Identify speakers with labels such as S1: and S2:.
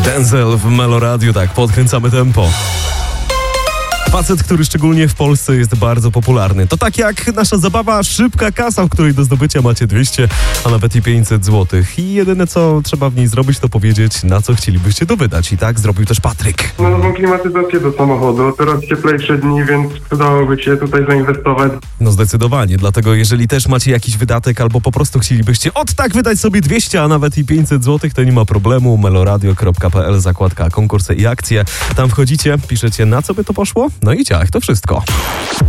S1: Denzel w Meloradiu, tak, podkręcamy tempo. Facet, który szczególnie w Polsce jest bardzo popularny. To tak jak nasza zabawa Szybka Kasa, w której do zdobycia macie 200, a nawet i 500 zł. I jedyne, co trzeba w niej zrobić, to powiedzieć, na co chcielibyście to wydać. I tak zrobił też Patryk.
S2: Na nową klimatyzację do samochodu. Teraz cieplejsze dni, więc przydałoby się tutaj zainwestować.
S1: No zdecydowanie, dlatego jeżeli też macie jakiś wydatek albo po prostu chcielibyście tak wydać sobie 200, a nawet i 500 zł, to nie ma problemu. meloradio.pl, zakładka konkursy i akcje. Tam wchodzicie, piszecie, na co by to poszło? No i ciach, to wszystko.